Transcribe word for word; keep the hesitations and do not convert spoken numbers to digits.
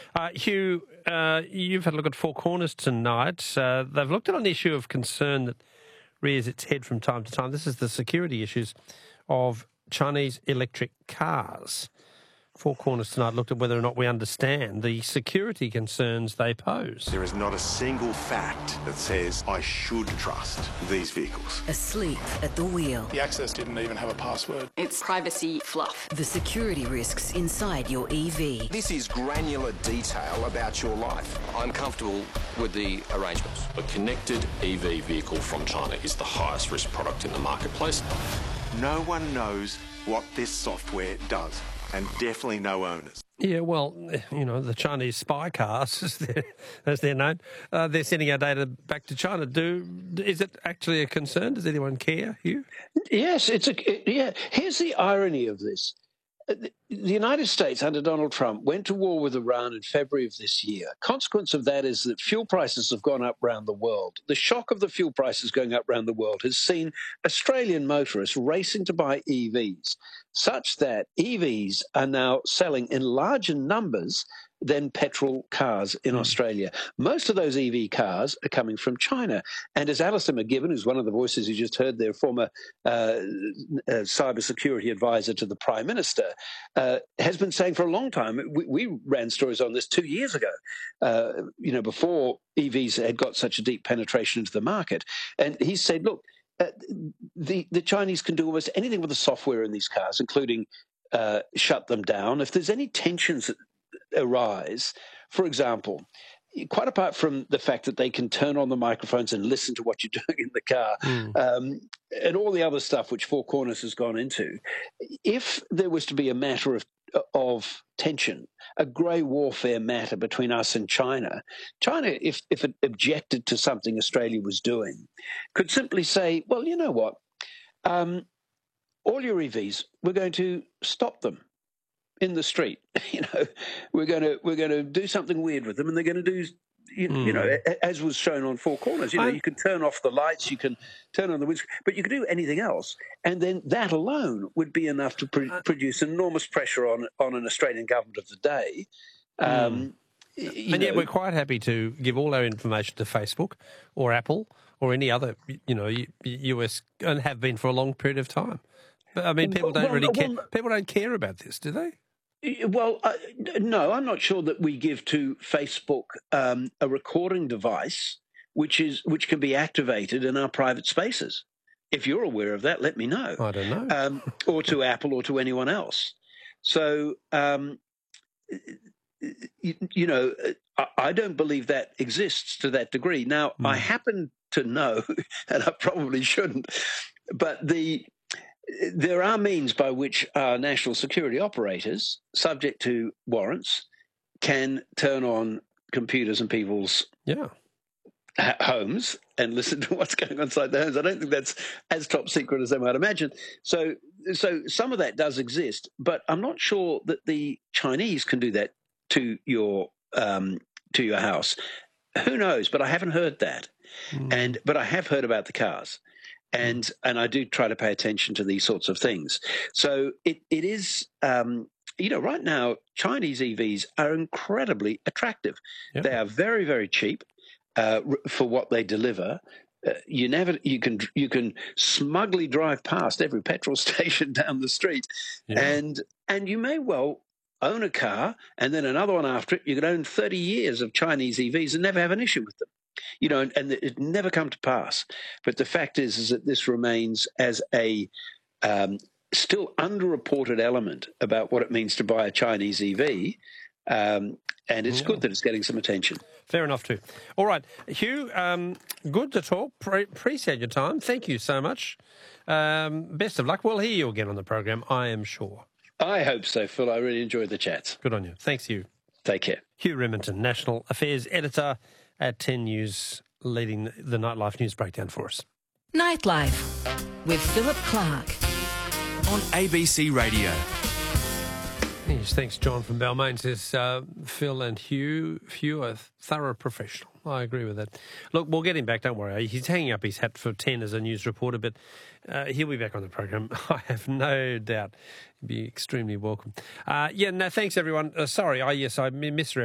Uh, Hugh, uh, you've had a look at Four Corners tonight. Uh, they've looked at an issue of concern that rears its head from time to time. This is the security issues of Chinese electric cars. Four Corners tonight looked at whether or not we understand the security concerns they pose. There is not a single fact that says I should trust these vehicles. Asleep at the wheel. The access didn't even have a password. It's privacy fluff. The security risks inside your E V. This is granular detail about your life. I'm comfortable with the arrangements. A connected E V vehicle from China is the highest risk product in the marketplace. No one knows what this software does, and definitely no owners. Yeah, well, you know, the Chinese spy cars, as they're, as they're known, uh, they're sending our data back to China. Do Is it actually a concern? Does anyone care, Hugh? Yes, it's a yeah. Here's the irony of this. The United States, under Donald Trump, went to war with Iran in February of this year. Consequence of that is that fuel prices have gone up around the world. The shock of the fuel prices going up around the world has seen Australian motorists racing to buy E Vs, such that E Vs are now selling in larger numbers than petrol cars in mm. Australia. Most of those E V cars are coming from China. And as Alistair McGibbon, who's one of the voices you just heard there, former uh, uh, cybersecurity advisor to the Prime Minister, uh, has been saying for a long time, we, we ran stories on this two years ago, uh, you know, before E Vs had got such a deep penetration into the market. And he said, look, uh, the, the Chinese can do almost anything with the software in these cars, including uh, shut them down. If there's any tensions that arise, for example, quite apart from the fact that they can turn on the microphones and listen to what you're doing in the car, mm. um, and all the other stuff which Four Corners has gone into, if there was to be a matter of of tension, a grey warfare matter between us and China, China, if, if it objected to something Australia was doing, could simply say, well, you know what, um, all your E Vs, we're going to stop them in the street. You know, we're going to we're going to do something weird with them, and they're going to do, you, mm. you know, as was shown on Four Corners. You know, I... you can turn off the lights, you can turn on the windscreen, but you can do anything else, and then that alone would be enough to pr- uh... produce enormous pressure on on an Australian government of the day. Mm. Um, and know, yet we're quite happy to give all our information to Facebook or Apple or any other, you know, U S, and have been for a long period of time. But I mean, people don't well, really well, care. Well, people don't care about this, do they? Well, uh, no, I'm not sure that we give to Facebook um, a recording device which is which can be activated in our private spaces. If you're aware of that, let me know. I don't know. Um, or to Apple or to anyone else. So, um, you, you know, I, I don't believe that exists to that degree. Now, mm. I happen to know, and I probably shouldn't, but the... there are means by which our national security operators, subject to warrants, can turn on computers in people's yeah. homes and listen to what's going on inside their homes. I don't think that's as top secret as they might imagine. So, so some of that does exist, but I'm not sure that the Chinese can do that to your um, to your house. Who knows? But I haven't heard that, mm. and but I have heard about the cars. And and I do try to pay attention to these sorts of things. So it, it is, um, you know, right now, Chinese E Vs are incredibly attractive. Yep. They are very, very cheap uh, for what they deliver. Uh, you never, you can you can smugly drive past every petrol station down the street, yeah. and and you may well own a car and then another one after it. You could own thirty years of Chinese E Vs and never have an issue with them. You know, and, and it never come to pass. But the fact is, is that this remains as a um, still underreported element about what it means to buy a Chinese E V, um, and it's yeah. good that it's getting some attention. Fair enough too. All right, Hugh, um, good to talk. Pre- appreciate your time. Thank you so much. Um, best of luck. We'll hear you again on the program, I am sure. I hope so, Phil. I really enjoyed the chats. Good on you. Thanks, Hugh. Take care. Hugh Remington, National Affairs Editor at ten News, leading the Nightlife News Breakdown for us. Nightlife with Philip Clark on A B C Radio. Yes, thanks, John from Balmain says uh, Phil and Hugh, Hugh are thorough professional. I agree with that. Look, we'll get him back, don't worry. He's hanging up his hat for ten as a news reporter, but uh, he'll be back on the program. I have no doubt. He'll be extremely welcome. Uh, yeah, no, thanks, everyone. Uh, sorry, I yes, I misread.